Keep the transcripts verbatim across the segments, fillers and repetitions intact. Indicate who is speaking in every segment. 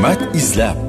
Speaker 1: Hikmat izlab.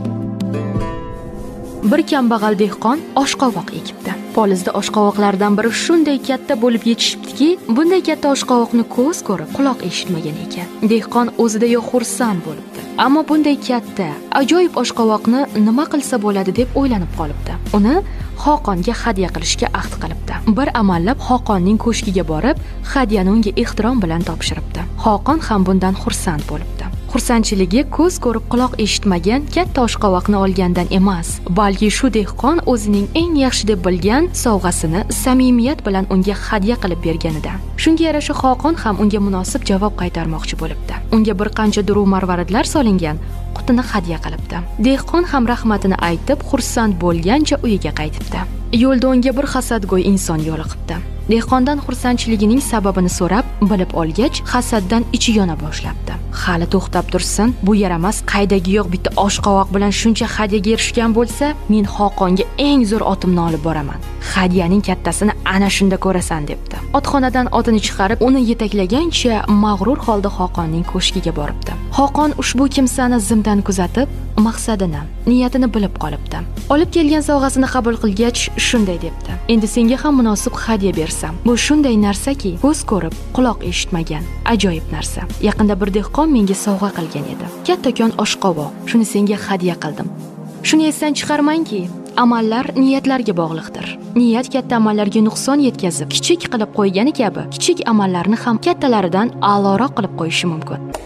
Speaker 2: Bir kambag'al dehqon oshqovoq ekibdi. Polizda oshqovoqlardan biri shunday katta bo'lib yetishibdiki, bunday katta oshqovoqni ko'z ko'rib, quloq eshitmagan ekan. Dehqon o'zida yo xursand bo'libdi, ammo bunday katta, ajoyib oshqovoqni nima qilsa bo'ladi deb o'ylanib qolibdi. Uni Xoqonga hadya qilishga ahd qilibdi. Bir amallab Xoqonning ko'shkiga borib, hadyani unga ehtirom bilan topshiribdi. Xoqon ham bundan xursand bo'libdi. Xursandchiligi ko'z ko'rib quloq eshitmagan katta oshqovoqni olgandan emas, balki shu dehqon o'zining eng yaxshi deb bilgan sovg'asini samimiyat bilan unga hadya qilib berganidan. Shunga yarasha Xoqon ham unga munosib javob qaytarmoqchi bo'libdi. Unga bir qancha duruv marvaridlar solingan qutini hadya qilibdi. Dehqon ham rahmatini aytib, xursand bo'lgancha uyiga qaytibdi. Yo'lda unga bir hasadgo'y inson yo'liqibdi. Dehqondan xursandchiligining sababini so'rab, bilib olgach, hasaddan ichi yona boshlabdi. Hali to'xtab tursin, bu yaramas qaydagi yo'q bitta oshqovoq bilan shuncha hadyaga erishgan bo'lsa, men Xoqonga eng zo'r otimni olib boraman. Hadyaning kattasini ana shunda ko'rasan, debdi. Otxonadan otini chiqarib, uni yetaklagancha mag'rur holda Xoqonning ko'shkiga boribdi. Xoqon ushbu kimsani zimdan kuzatib, maqsadini, niyatini bilib qolibdi. Olib kelgan sovg'asini qabul qilgach, shunday debdi: "Endi senga ham munosib hadya bersam. Bu shunday narsaki, ko'z ko'rib, quloq eshitmagan, ajoyib narsa. Yaqinda bir dehqon menga sovg'a qilgan edi. Kattakon oshqovoq. Shuni senga hadya qildim. Shuni esdan chiqarmangki, amallar niyatlarga bog'liqdir. Niyat katta amallarga nuqson yetkazib, kichik qilib qo'ygani kabi, kichik amallarni ham kattalaridan a'loroq qilib qo'yishi mumkin."